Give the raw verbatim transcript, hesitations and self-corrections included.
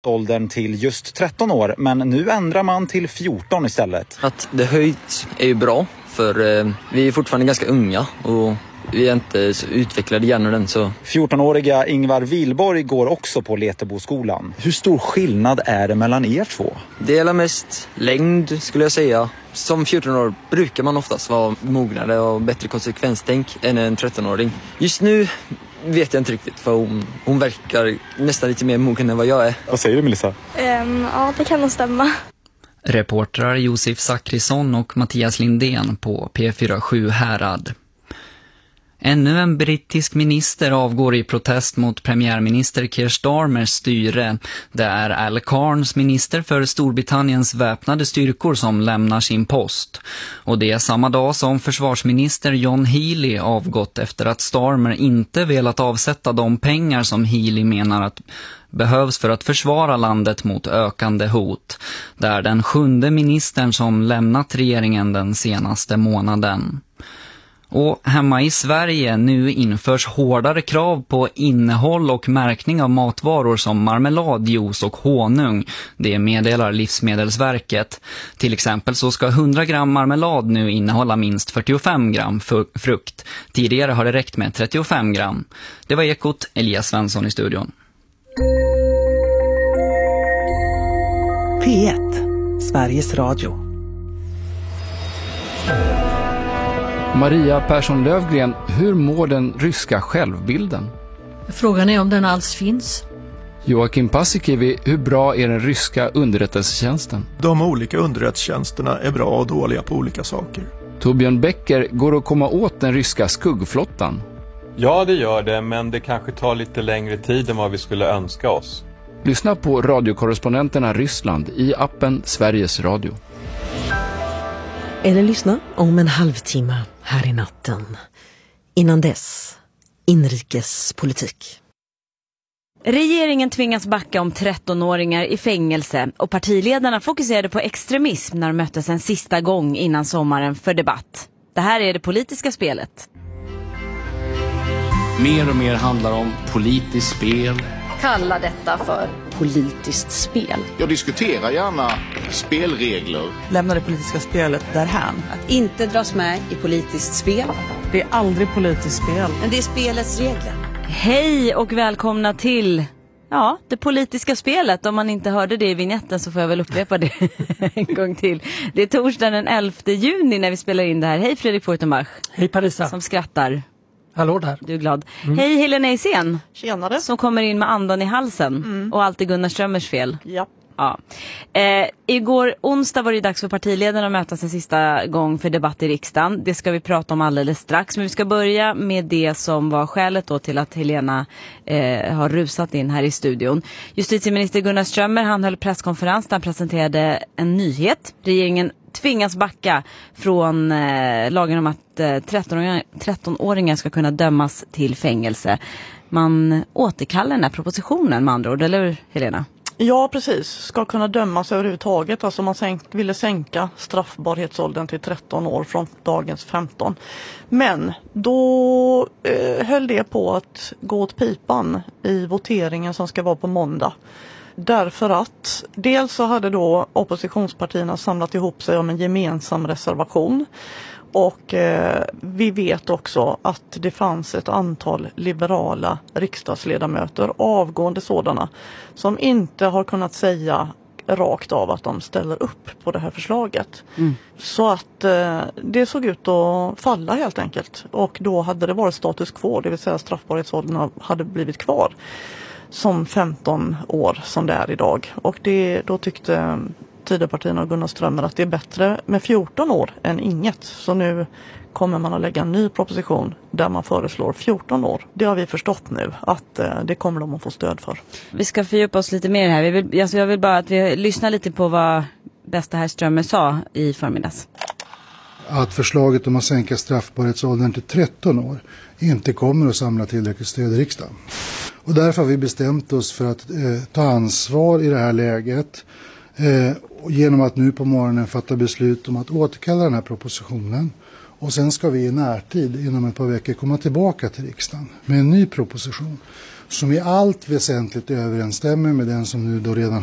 åldern till just tretton år, men nu ändrar man till fjorton istället. Att det höjts är ju bra, för eh, vi är fortfarande ganska unga och vi är inte så utvecklade hjärnan så. fjortonåriga Ingvar Wilborg går också på Leteboskolan. Hur stor skillnad är det mellan er två? Det är mest längd skulle jag säga. Som fjorton år brukar man oftast vara mognare och bättre konsekvenstänk än en tretton-åring. Just nu vet jag inte riktigt, för hon, hon verkar nästan lite mer mogen än vad jag är. Vad säger du, Melissa? Um, ja, det kan nog stämma. Reportrar Josef Zachrisson och Mattias Lindén på P fyra sju Härad. Ännu en brittisk minister avgår i protest mot premiärminister Keir Starmers styre. Det är Al Carnes, minister för Storbritanniens väpnade styrkor, som lämnar sin post. Och det är samma dag som försvarsminister John Healey avgått efter att Starmer inte velat avsätta de pengar som Healey menar att behövs för att försvara landet mot ökande hot. Det är den sjunde ministern som lämnat regeringen den senaste månaden. Och hemma i Sverige nu införs hårdare krav på innehåll och märkning av matvaror som marmelad, juice och honung. Det meddelar Livsmedelsverket. Till exempel så ska hundra gram marmelad nu innehålla minst fyrtiofem gram frukt. Tidigare har det räckt med trettiofem gram. Det var Ekot, Elias Svensson i studion. P ett, Sveriges Radio. Maria Persson Lövgren, hur mår den ryska självbilden? Frågan är om den alls finns. Joakim Paasikivi, hur bra är den ryska underrättelsetjänsten? De olika underrättelsetjänsterna är bra och dåliga på olika saker. Torbjörn Becker, går att komma åt den ryska skuggflottan? Ja, det gör det, men det kanske tar lite längre tid än vad vi skulle önska oss. Lyssna på radiokorrespondenterna Ryssland i appen Sveriges Radio. Eller lyssna om en halvtimme här i natten. Innan dess, inrikespolitik. Regeringen tvingas backa om trettonåringar i fängelse och partiledarna fokuserade på extremism när de möttes en sista gång innan sommaren för debatt. Det här är det politiska spelet. Mer och mer handlar om politiskt spel. Kalla detta för politiskt spel. Jag diskuterar gärna spelregler. Lämna det politiska spelet därhän. Att inte dras med i politiskt spel. Det är aldrig politiskt spel. Men det är spelets regler. Hej och välkomna till ja, det politiska spelet. Om man inte hörde det i vignetten så får jag väl upprepa det en gång till. Det är torsdagen den elfte juni när vi spelar in det här. Hej Fredrik Fortenbach. Hej Parisa. Som skrattar. Hallå där. Du är glad. Mm. Hej Helena Eisen. Tjenare. Som kommer in med andan i halsen. Mm. Och allt är Gunnar Strömmers fel. Ja. Ja. Eh, igår onsdag var det dags för partiledarna att mötas en sista gång för debatt i riksdagen. Det ska vi prata om alldeles strax. Men vi ska börja med det som var skälet då till att Helena eh, har rusat in här i studion. Justitieminister Gunnar Strömmer, han höll presskonferens där han presenterade en nyhet. Regeringen tvingas backa från eh, lagen om att eh, tretton-åringar ska kunna dömas till fängelse. Man återkallar den här propositionen med andra ord, eller hur Helena? Ja, precis. Ska kunna dömas överhuvudtaget. Alltså man sänk, ville sänka straffbarhetsåldern till tretton år från dagens femton. Men då eh, höll det på att gå åt pipan i voteringen som ska vara på måndag. Därför att dels så hade då oppositionspartierna samlat ihop sig om en gemensam reservation. Och eh, vi vet också att det fanns ett antal liberala riksdagsledamöter, avgående sådana, som inte har kunnat säga rakt av att de ställer upp på det här förslaget. Mm. Så att eh, det såg ut att falla helt enkelt. Och då hade det varit status quo, det vill säga straffbarhetsåldern hade blivit kvar som femton år som det är idag. Och det, då tyckte Tidöpartierna och Gunnar Strömmer att det är bättre med fjorton år än inget. Så nu kommer man att lägga en ny proposition där man föreslår fjorton år. Det har vi förstått nu att eh, det kommer de att få stöd för. Vi ska fördjupa oss lite mer här. Vi vill, alltså jag vill bara att vi lyssnar lite på vad bästa herr Strömmer sa i förmiddags. Att förslaget om att sänka straffbarhetsåldern till tretton år inte kommer att samla tillräckligt stöd i riksdagen. Och därför har vi bestämt oss för att eh, ta ansvar i det här läget eh, genom att nu på morgonen fatta beslut om att återkalla den här propositionen. Och sen ska vi i närtid inom ett par veckor komma tillbaka till riksdagen med en ny proposition som i allt väsentligt överensstämmer med den som nu då redan